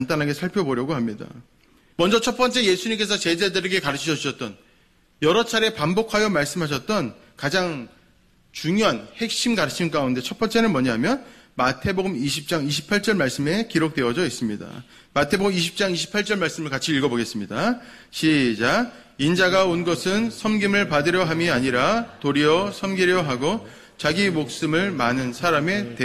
간단하게 살펴보려고 합니다. 먼저 첫 번째 예수님께서 제자들에게 가르쳐 주셨던, 여러 차례 반복하여 말씀하셨던 가장 중요한 핵심 가르침 가운데 첫 번째는 뭐냐면 마태복음 20장 28절 말씀에 기록되어져 있습니다. 마태복음 20장 28절 말씀을 같이 읽어보겠습니다. 시작. 인자가 온 것은 섬김을 받으려 함이 아니라 도리어 섬기려 하고 자기 목숨을 많은 사람의